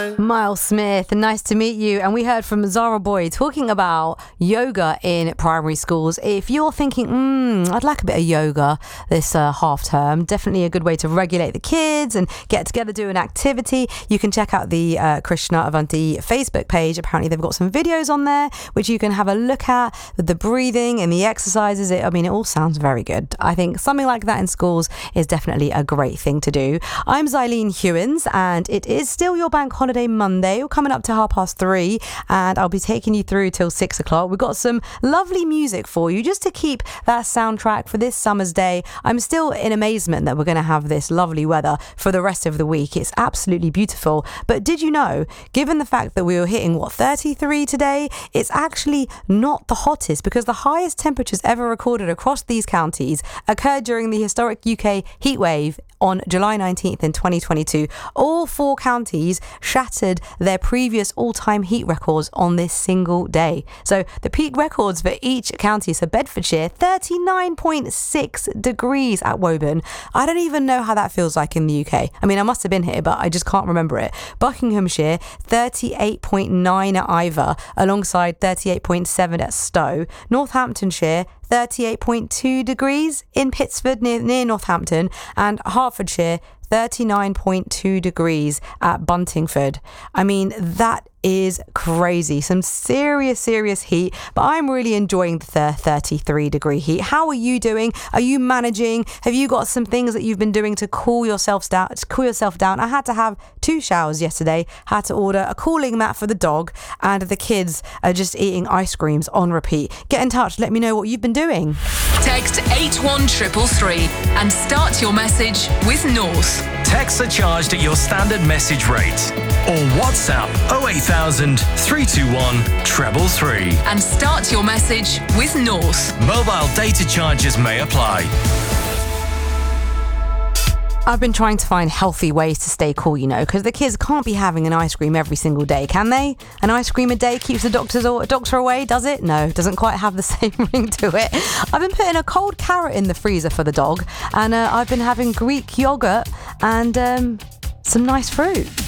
Miles Smith, nice to meet you. And we heard from Zara Boy talking about yoga in primary schools. If you're thinking, I'd like a bit of yoga this half term, definitely a good way to regulate the kids and get together, do an activity. You can check out the Krishna Avanti Facebook page. Apparently they've got some videos on there which you can have a look at with the breathing and the exercises. It all sounds very good. I think something like that in schools is definitely a great thing to do. I'm Zylene Hewins and it is still your bank holiday Monday. We're coming up to 3:30 and I'll be taking you through till 6 o'clock. We've got some lovely music for you just to keep that soundtrack for this summer's day. I'm still in amazement that we're going to have this lovely weather for the rest of the week. It's absolutely beautiful. But did you know, given the fact that we were hitting 33 today, it's actually not the hottest because the highest temperatures ever recorded across these counties occurred during the historic UK heatwave on July 19th in 2022. All four counties shattered their previous all-time heat records on this single day. So the peak records for each county, so Bedfordshire, 39.6 degrees at Woburn. I don't even know how that feels like in the UK. I must have been here, but I just can't remember it. Buckinghamshire, 38.9 at Iver, alongside 38.7 at Stowe. Northamptonshire, 38.2 degrees in Pittsford near Northampton, and Hertfordshire 39.2 degrees at Buntingford. That is crazy. Some serious heat, but I'm really enjoying the 33 degree heat. How are you doing? Are you managing? Have you got some things that you've been doing to cool yourself down? I had to have 2 showers yesterday, had to order a cooling mat for the dog, and the kids are just eating ice creams on repeat. Get in touch, let me know what you've been doing. Text 81333 and start your message with North. Texts are charged at your standard message rate. Or WhatsApp 08000 321 333. And start your message with North. Mobile data charges may apply. I've been trying to find healthy ways to stay cool, because the kids can't be having an ice cream every single day, can they? An ice cream a day keeps the doctor away, does it? No, doesn't quite have the same ring to it. I've been putting a cold carrot in the freezer for the dog, and I've been having Greek yogurt and some nice fruit.